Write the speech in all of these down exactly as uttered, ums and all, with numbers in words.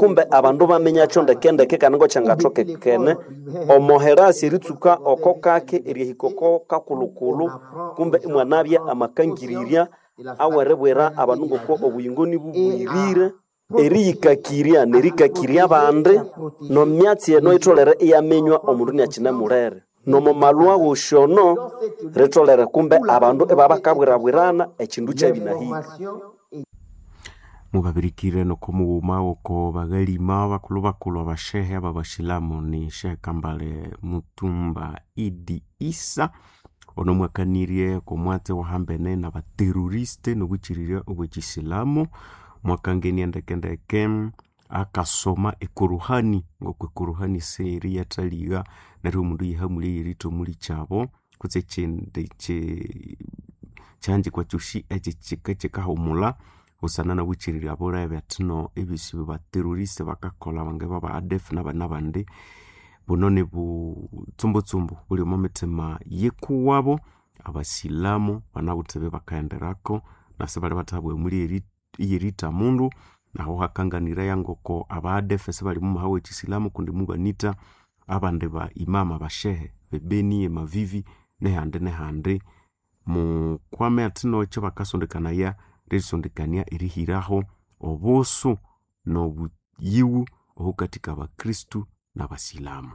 kumbe abandu bamenya chonde kende kekanengo changatroke kene omoherasi ritsuka okokake erihikoko kakulukulu kumbe imwanabya amakangiriria awerebwera abandu ngoko obuyingoni bubwirire eriyikakiria nerikakiria bande no myatsi eno itolere iyamenywa omundu nyakina murere no momalwa gushono retolere kumbe abandu ebabakabwirabwirana ekindu kyabinahika mubabirikire no komuuma oko bagalima bakulu bakulu abashehe ababashilamu ni Sheikh Kambale Mutumba Idi Isa ono mwakanirie ko mwate wahambene na bateroriste no buchiriria obwekisilamu mwakangeni ndekendeke akasoma ekuruhani ngokwe kuruhani seri yataliga nari mundu yihamuli yirito muri cyabo kutse chende che chanje kwa chushi eje chika chika humula usana na buchiriria bora byatno ebisi ba terroriste bakakola bange baba adef n'abandi bunone bu tsumbo tsumbo buli mometema yekuwabo abasilamu banabutebe bakaenderako nasebale batabwe muri yirita mundu naho hakanganira yangoko abadefese bali mu hawe kisilamu kundi muganita abande ba imama bashehe bebeni emavivi nehande nehande mu kwame atino cyo bakasondekana ya resondekania irihiraho obusu no buyiwu ohukatika abakristu n'abasilamu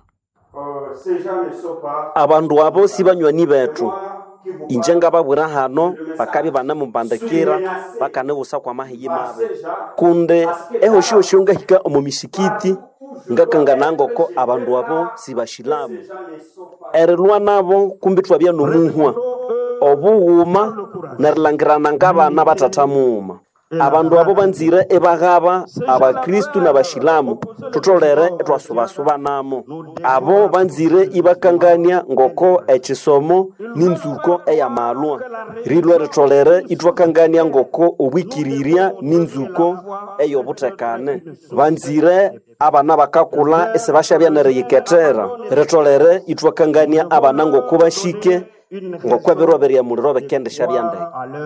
abandu abo sibanywa betu injenga babwira hano bakabi banamubandekera bakane busa kwa mahiyi mabe kunde eho shio shonga hika omu misikiti ngakanga ngoko abandu abo sibashilamu erelwa nabo kumbitwa bya nomuhwa obuhuma narilangirana ngabana batatamuma abandu abo banzire ebagaba abakristu n'abashilamu tutolere twasubasuba namo abo banzire ibakangania ngoko ekisomo ninzuko eyamalwa rilwe ritolere itwakangania ngoko obwikiriria ninzuko eyobutekane banzire abana bakakula esebashabya neriyiketera ritolere itwakangania abana ngoko bashike ngoko birobere muliro bekendesha byande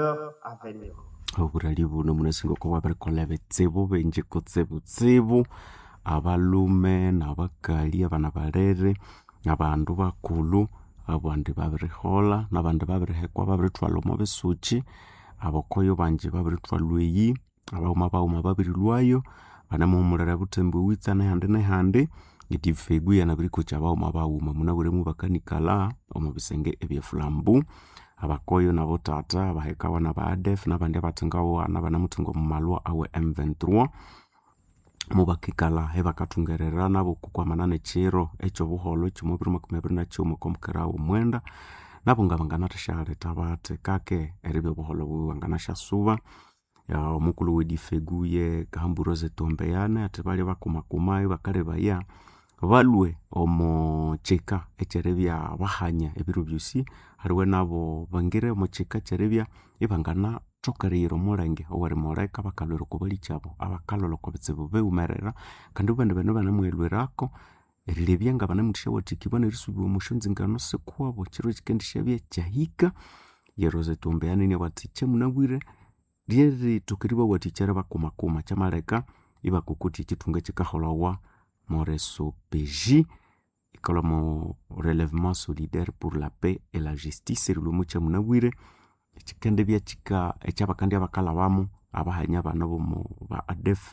oburali buno munasingo ko babakola betsebo benje kotsebo tsebo abalume nabakali abana barere abandu bakulu abandi babirihola nabandi babirihekwa babiritwalo mu besuchi abakoyo banje babiritwalweyi abawuma bawuma babirilwayo banamumurara butembo witsana hande ne hande itifegu yana biriko cyabawuma bawuma munabure mu bakanikala omubisenge ebyeflambu abakoyo nabo tata abaheka wana ba adef nabandi abatungawo nabanamutungo mu malwa awe M twenty-three mubakikala hebakatungerera nabo kukwamanane chiro echo buholo chimobiri makumi abiri na chimo komkera umwenda nabo ngabangana tashare tabate kake eribe buholo bwangana shasuba ya omukulu wedifeguye kahamburoze tombeyane atebali bakumakumayo bakarebaya balwe omo cheka echerebya bahanya ebiru byusi hariwe nabo bangire omo cheka cherebya ibangana chokariro mulenge owari moreka bakalwero kubali cyabo abakalolo kobetsebo beumerera kandi ubande bano banamwelwerako erilebya ngabana mutisha watikibona risubi umushonzi ngano sekwabo chiro chikendisha bye cyahika yeroze tombeyane ni watiche munabwire rieri tukiriba watichera bakumakuma chamareka ibakukuti chitunga chikaholawa Moreso P J ikolomo relèvement solidaire pour la paix et la justice rilumu cha munabwire chikende bya chika ecyabakandi abakala bamu abahanya bana bomo ba adef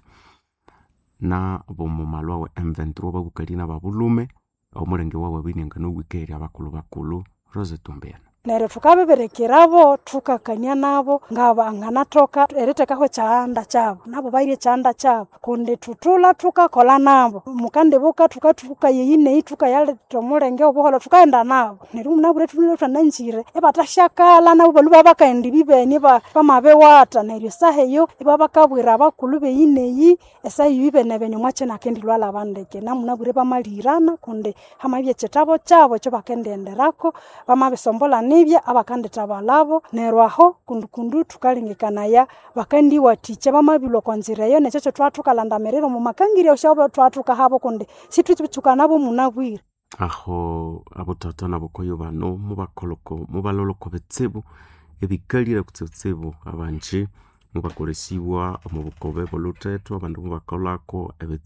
na bomo malwa wa M twenty-three babukalina babulume omulenge wawe binengano wikeri abakulu bakulu Rose Tombeyane nere tukabeberekerabo tukakanya nabo ngaba nganatoka eretekaho cyanda cyabo nabo bayire cyanda cyabo kunde tutula tukakola nabo mukande buka tukatuka yeyine ituka yale tomulenge obuholo tukaenda nabo neri munabure tunile twananjire ebatashakala nabo balu babakaendi bibeni ba pamabe wata neri saheyo babakabwira abakulu beyineyi esayibe nebeni mwache nakendi lwala bandeke namunabure bamalirana kunde hamabye chetabo cyabo cyo bakendenderako bamabesombola nibya abakandeta balabo nerwaho kundukundu tukalingikanaya bakandi watiche bamabilo kwanzireyo necho twatukalanda merero mu makangire oshabo twatuka habo kunde situchuka nabo munabwira aho abotata nabokoyo bano mubakoloko mubaloloko betsebo ebikalira kutsebo abanje mubakolesiwa mu bukobe boluteto abandu mubakolako